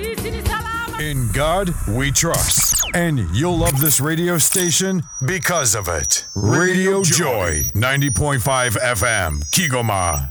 In God we trust. And you'll love this radio station because of it. Radio Joy, 90.5 FM, Kigoma.